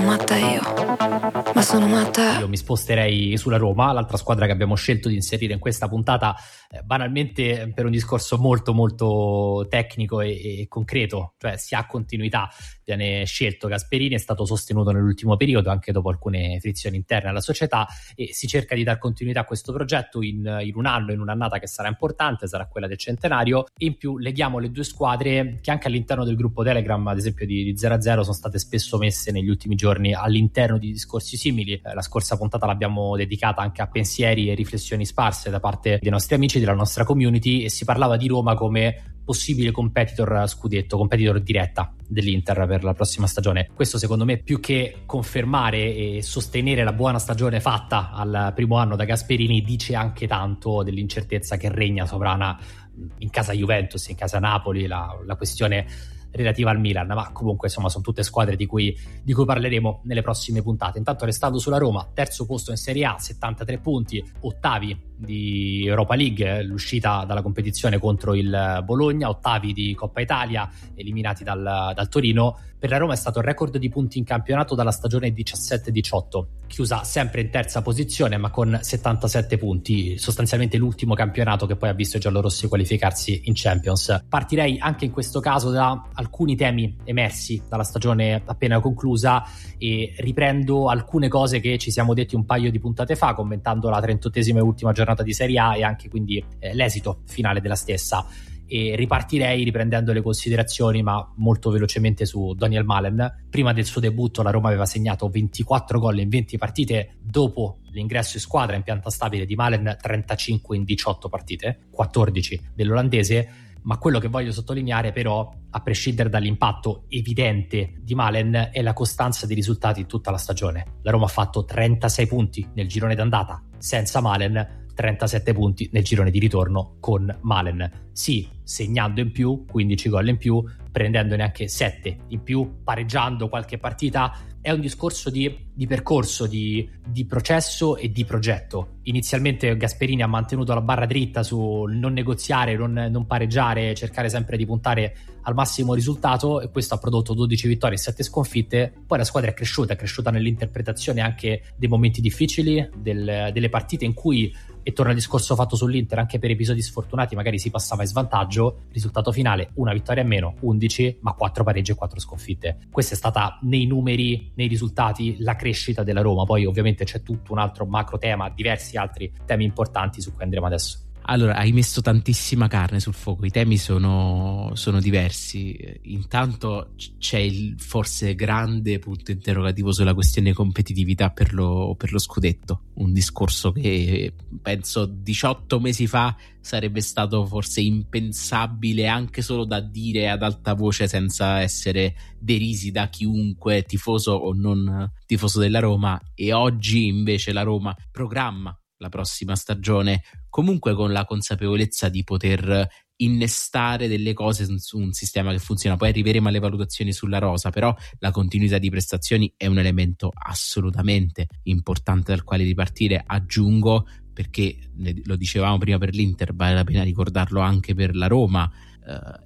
matta io, ma sono matta. Io mi sposterei sulla Roma, l'altra squadra che abbiamo scelto di inserire in questa puntata, banalmente per un discorso molto molto tecnico e concreto, cioè si ha continuità. Viene scelto Gasperini, è stato sostenuto nell'ultimo periodo anche dopo alcune frizioni interne alla società, e si cerca di dar continuità a questo progetto in un anno, in un'annata che sarà importante, sarà quella del centenario. In più leghiamo le due squadre che anche all'interno del gruppo Telegram, ad esempio di 0-0, sono state spesso messe negli ultimi giorni all'interno di discorsi simili. La scorsa puntata l'abbiamo dedicata anche a pensieri e riflessioni sparse da parte dei nostri amici, della nostra community, e si parlava di Roma come possibile competitor scudetto, competitor diretta dell'Inter per la prossima stagione. Questo secondo me, più che confermare e sostenere la buona stagione fatta al primo anno da Gasperini, dice anche tanto dell'incertezza che regna sovrana in casa Juventus, in casa Napoli, la questione relativa al Milan, ma comunque insomma sono tutte squadre di cui parleremo nelle prossime puntate. Intanto, restando sulla Roma, terzo posto in Serie A, 73 punti, ottavi di Europa League, l'uscita dalla competizione contro il Bologna, ottavi di Coppa Italia, eliminati dal Torino. Per la Roma è stato il record di punti in campionato dalla stagione 17-18, chiusa sempre in terza posizione ma con 77 punti, sostanzialmente l'ultimo campionato che poi ha visto i giallorossi qualificarsi in Champions. Partirei anche in questo caso da alcuni temi emersi dalla stagione appena conclusa e riprendo alcune cose che ci siamo detti un paio di puntate fa, commentando la 38esima e ultima giornata di Serie A e anche quindi l'esito finale della stessa. E ripartirei riprendendo le considerazioni, ma molto velocemente, su Daniel Malen. Prima del suo debutto la Roma aveva segnato 24 gol in 20 partite, dopo l'ingresso in squadra in pianta stabile di Malen 35 in 18 partite, 14 dell'olandese. Ma quello che voglio sottolineare però, a prescindere dall'impatto evidente di Malen, è la costanza dei risultati in tutta la stagione. La Roma ha fatto 36 punti nel girone d'andata senza Malen, 37 punti nel girone di ritorno con Malen. Sì, segnando in più, 15 gol in più, prendendone anche 7 in più, pareggiando qualche partita. È un discorso di percorso, di processo e di progetto. Inizialmente Gasperini ha mantenuto la barra dritta su non negoziare, non pareggiare, cercare sempre di puntare al massimo risultato, e questo ha prodotto 12 vittorie e 7 sconfitte. Poi la squadra è cresciuta nell'interpretazione anche dei momenti difficili, delle partite in cui, e torna al discorso fatto sull'Inter, anche per episodi sfortunati magari si passava in svantaggio. Risultato finale: una vittoria in meno, 11, ma 4 pareggi e 4 sconfitte. Questa è stata, nei numeri, nei risultati, la crescita della Roma. Poi ovviamente c'è tutto un altro macro tema, diversi altri temi importanti su cui andremo adesso. Allora, hai messo tantissima carne sul fuoco, i temi sono diversi. Intanto c'è il forse grande punto interrogativo sulla questione competitività per lo scudetto, un discorso che penso 18 mesi fa sarebbe stato forse impensabile anche solo da dire ad alta voce senza essere derisi da chiunque, tifoso o non tifoso della Roma, e oggi invece la Roma programma la prossima stagione comunque con la consapevolezza di poter innestare delle cose su un sistema che funziona. Poi arriveremo alle valutazioni sulla rosa, però la continuità di prestazioni è un elemento assolutamente importante dal quale ripartire. Aggiungo, perché lo dicevamo prima per l'Inter, vale la pena ricordarlo anche per la Roma,